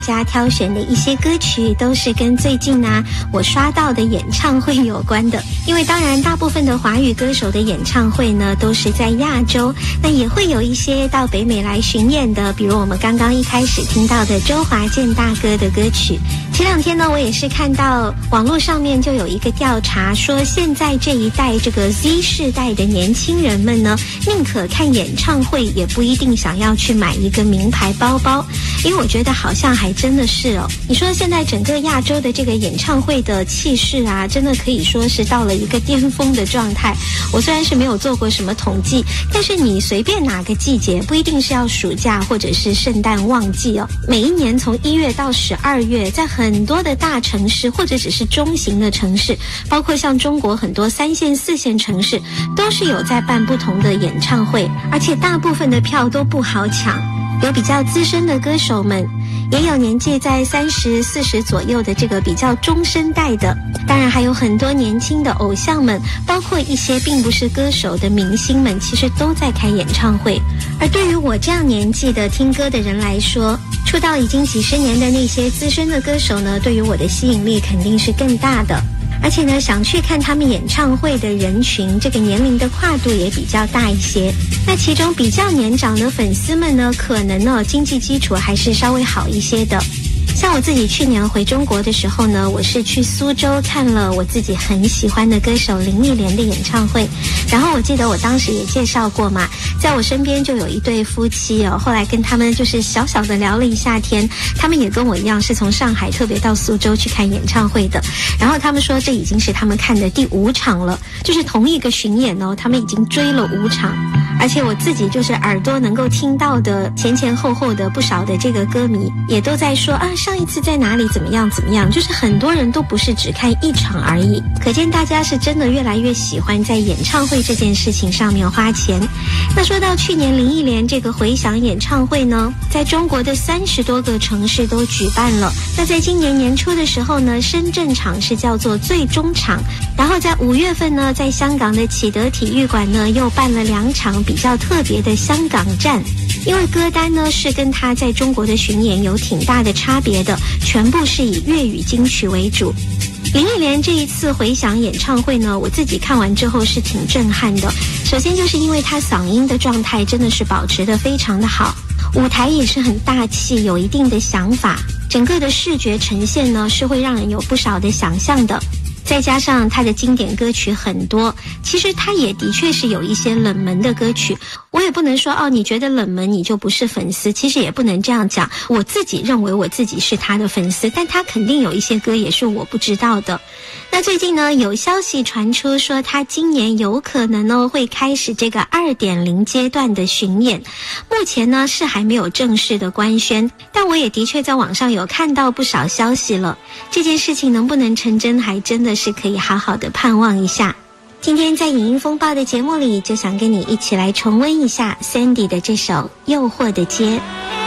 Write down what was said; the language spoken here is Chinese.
家挑选的一些歌曲都是跟最近呢我刷到的演唱会有关的，因为当然大部分的华语歌手的演唱会呢都是在亚洲，那也会有一些到北美来巡演的，比如我们刚刚一开始听到的周华健大哥的歌曲。前两天呢我也是看到网络上面就有一个调查说，现在这一代这个 Z 世代的年轻人们呢，宁可看演唱会也不一定想要去买一个名牌包包，因为我觉得好像还真的是哦。你说现在整个亚洲的这个演唱会的气势啊，真的可以说是到了一个巅峰的状态。我虽然是没有做过什么统计，但是你随便哪个季节，不一定是要暑假或者是圣诞旺季哦，每一年从1月到12月，在很多的大城市或者只是中型的城市，包括像中国很多3线4线城市，都是有在办不同的演唱会，而且大部分的票都不好抢。有比较资深的歌手们，也有年纪在30、40左右的这个比较中生代的，当然还有很多年轻的偶像们，包括一些并不是歌手的明星们，其实都在开演唱会。而对于我这样年纪的听歌的人来说，出道已经几十年的那些资深的歌手呢，对于我的吸引力肯定是更大的。而且呢，想去看他们演唱会的人群，这个年龄的跨度也比较大一些。那其中比较年长的粉丝们呢，可能呢经济基础还是稍微好一些的。像我自己去年回中国的时候呢，我是去苏州看了我自己很喜欢的歌手林忆莲的演唱会。然后我记得我当时也介绍过嘛，在我身边就有一对夫妻哦，后来跟他们就是小小的聊了一下天，他们也跟我一样是从上海特别到苏州去看演唱会的。然后他们说这已经是他们看的第5场了，就是同一个巡演哦，他们已经追了5场。而且我自己就是耳朵能够听到的前前后后的不少的这个歌迷也都在说啊，上一次在哪里怎么样怎么样，就是很多人都不是只看1场而已，可见大家是真的越来越喜欢在演唱会这件事情上面花钱。那说到去年林忆莲这个回响演唱会呢，在中国的30多个城市都举办了。那在今年年初的时候呢，深圳场是叫做最终场，然后在5月份呢，在香港的启德体育馆呢又办了2场比较特别的香港站。因为歌单呢是跟他在中国的巡演有挺大的差别的，全部是以粤语金曲为主。林忆莲这一次回响演唱会呢，我自己看完之后是挺震撼的。首先就是因为他嗓音的状态真的是保持得非常的好，舞台也是很大气，有一定的想法，整个的视觉呈现呢是会让人有不少的想象的。再加上他的经典歌曲很多，其实他也的确是有一些冷门的歌曲，我也不能说哦，你觉得冷门你就不是粉丝，其实也不能这样讲。我自己认为我自己是他的粉丝，但他肯定有一些歌也是我不知道的。那最近呢，有消息传出说他今年有可能呢会开始这个 2.0 阶段的巡演，目前呢是还没有正式的官宣，但我也的确在网上有看到不少消息了。这件事情能不能成真，还真的是可以好好的盼望一下。今天在影音风暴的节目里，就想跟你一起来重温一下 Sandy 的这首《诱惑的街》。